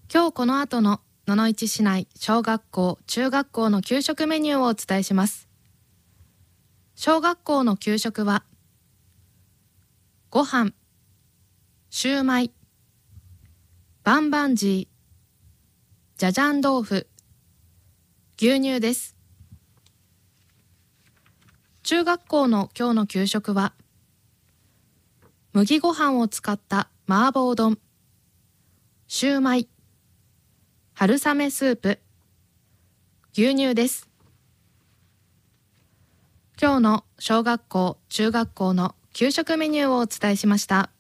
今日この後の野々市市内小学校・中学校の給食メニューをお伝えします。小学校の給食はご飯、シューマイ、バンバンジー、じゃじゃん豆腐、牛乳です。中学校の今日の給食は麦ご飯を使った麻婆丼、シューマイ、春雨スープ、牛乳です。今日の小学校・中学校の給食メニューをお伝えしました。